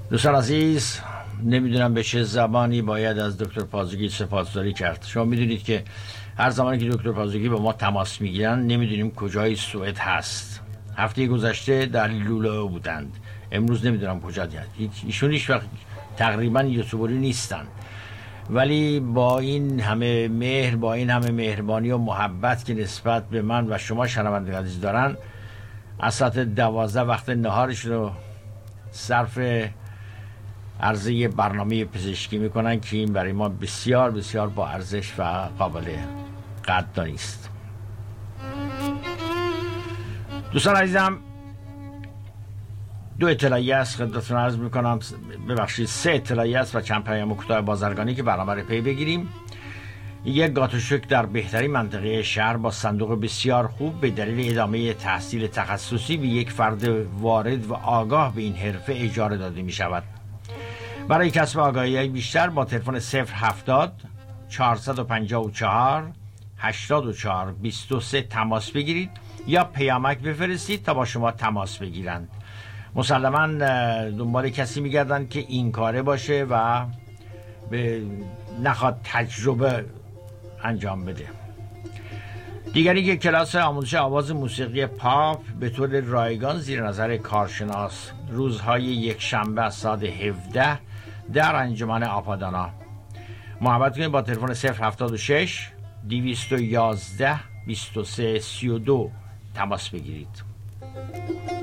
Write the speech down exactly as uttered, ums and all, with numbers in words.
دوستان عزیز، نمیدونم به چه زبانی باید از دکتر پازگی سپاسگزاری کرد. شما میدونید که هر زمانی که دکتر پازگی با ما تماس میگیرن نمیدونیم کجای سوئد هست. هفته گذشته در لولو بودند، امروز نمیدونم کجا هست. ایشون هیچ وقت تقریبا یوتیوبری نیستن، ولی با این همه مهر، با این همه مهربانی و محبت که نسبت به من و شما شنوندگان عزیز دارن، از ساعت دوازده وقت نهارش رو صرف عرضه برنامه پزشکی میکنن که این برای ما بسیار بسیار با ارزش و قابل قدردانی است. دوستان عزیزم، دو اطلاعیه است خدمتتون عرض میکنم، ببخشید سه اطلاعیه است و چند پیام کوتاه بازرگانی که برنامه رو پی بگیریم. یک گاتوشک در بهترین منطقه شهر با صندوق بسیار خوب به دلیل ادامه تحصیل تخصصی به یک فرد وارد و آگاه به این حرفه اجاره داده می شود. برای کسب آگاهی بیشتر با تلفن صفر هفتاد چهارصد و پنجاه و چهار هشتاد و چهار بیست و سه تماس بگیرید یا پیامک بفرستید تا با شما تماس بگیرند. مسلماً دنبال کسی میگردن که این کاره باشه و به نخواد تجربه انجام بده. دیگری که کلاس آموزش آواز موسیقی پاپ به طور رایگان زیر نظر کارشناس روزهای یک شنبه از ساعت هفده در انجمن آپادانا. محبت کنید با تلفن صفر هفتاد و شش دویست و یازده بیست و سه سی و دو تماس بگیرید.